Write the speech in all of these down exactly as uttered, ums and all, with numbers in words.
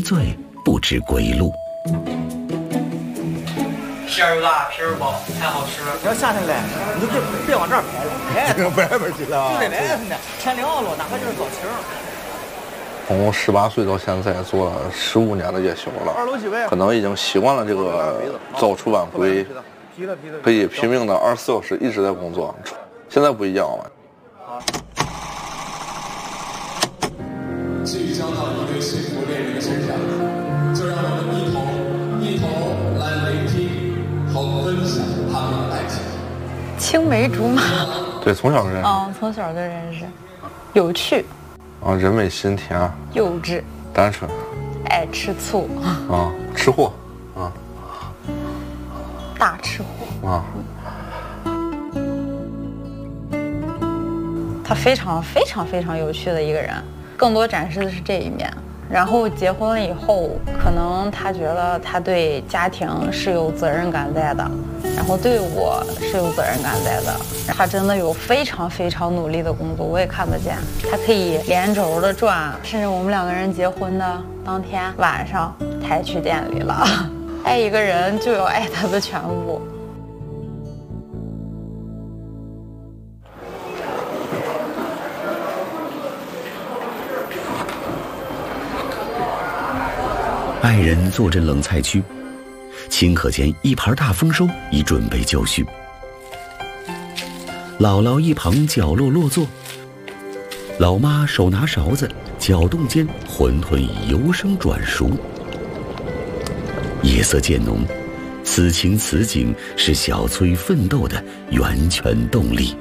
醉不知归路。 皮儿大皮儿薄，太好吃了。 你要下去来，你就别别往这儿排了，排这个外边去了， 就得来呢，天亮了，哪怕就是早晴。 从十八岁到现在做了十五年的夜宵了，可能已经习惯了这个早出晚归，可以拼命的二十四小时一直在工作。现在不一样了。 聚焦到一对幸福恋人的身上，就让我们一同一同来聆听和分享他们的爱情。 青梅竹马， 对，从小认识。 嗯，从小就认识，有趣。 啊，人美心甜， 幼稚， 单纯， 爱吃醋， 啊，吃货，啊， 大吃货， 啊， 他非常非常非常有趣的一个人，更多展示的是这一面。然后结婚了以后，可能他觉得他对家庭是有责任感在的，然后对我是有责任感在的。他真的有非常非常努力的工作，我也看得见。他可以连轴的转，甚至我们两个人结婚的当天晚上，他也去店里了。爱一个人就要爱他的全部。 爱人坐镇冷菜区，顷刻间一盘大丰收已准备就绪。姥姥一旁角落落座，老妈手拿勺子，搅动间馄饨已由生转熟。夜色渐浓，此情此景是小崔奋斗的源泉动力。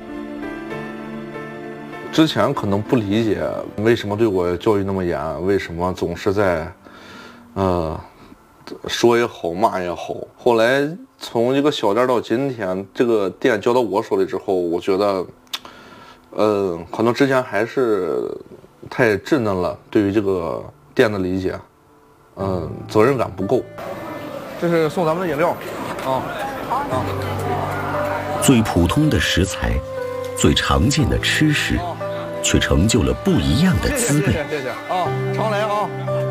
之前可能不理解为什么对我教育那么严，为什么总是在呃，说也好，骂也好。后来从一个小店到今天，这个店交到我手里之后，我觉得，呃，可能之前还是太稚嫩了，对于这个店的理解，嗯、呃，责任感不够。这是送咱们的饮料，啊啊。 最普通的食材，最常见的吃食，却成就了不一样的滋味。 谢谢谢谢啊，常来啊。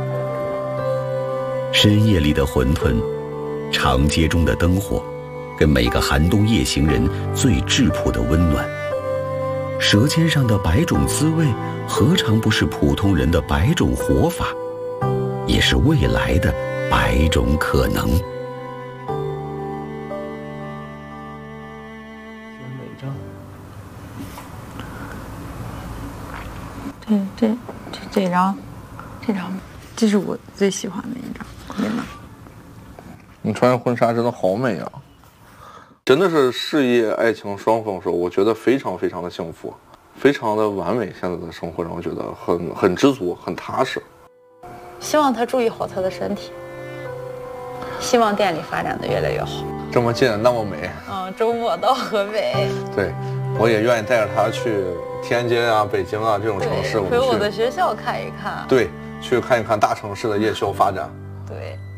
深夜里的馄饨，长街中的灯火，给每个寒冬夜行人最质朴的温暖。舌尖上的百种滋味，何尝不是普通人的百种活法，也是未来的百种可能。 这这这这张，这张，这是我最喜欢的一张。 你穿婚纱真的好美啊！真的是事业爱情双丰收，我觉得非常非常的幸福，非常的完美。现在的生活让我觉得很很知足，很踏实。 希望他注意好他的身体，希望店里发展的越来越好。 这么近，那么美。 嗯，周末到河北。 对，我也愿意带着他去天津啊、北京啊这种城市， 回我的学校看一看。 对，去看一看大城市的夜宵发展。 对。